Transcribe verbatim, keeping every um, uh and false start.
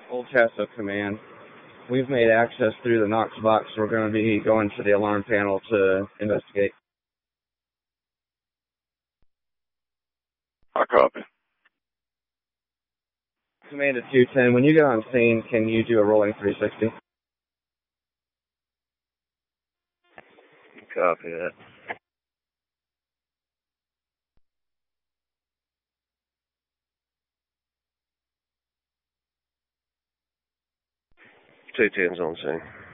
Old Chasso Command. We've made access through the Knox box. We're going to be going to the alarm panel to investigate. I copy. Command at two ten, when you get on scene, can you do a rolling three sixty? Copy that. Two tens on scene.